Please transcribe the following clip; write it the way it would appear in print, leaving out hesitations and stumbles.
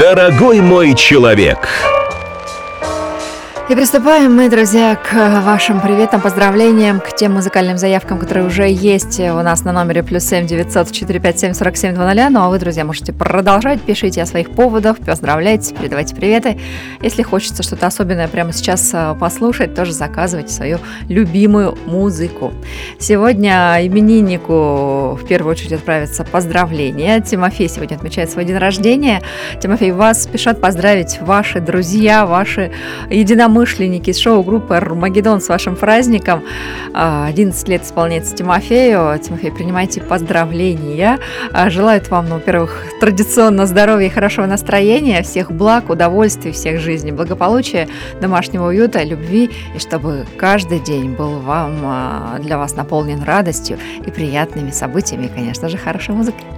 Дорогой мой человек. И приступаем мы, друзья, к вашим приветам, поздравлениям, к тем музыкальным заявкам, которые уже есть у нас на номере +7 900 457 47 00. Ну а вы, друзья, можете продолжать, пишите о своих поводах, поздравляйте, передавайте приветы. Если хочется что-то особенное прямо сейчас послушать, тоже заказывайте свою любимую музыку. Сегодня имениннику в первую очередь отправятся поздравления. Тимофей сегодня отмечает свой день рождения. Тимофей, вас спешат поздравить ваши друзья, ваши единомышленники из шоу-группы «Армагеддон» с вашим праздником. 11 лет исполняется Тимофею. Тимофей, принимайте поздравления. Желают вам, во-первых, традиционно здоровья и хорошего настроения, всех благ, удовольствий, всех жизней, благополучия, домашнего уюта, любви, и чтобы каждый день был для вас наполнен радостью и приятными событиями, и, конечно же, хорошей музыкой.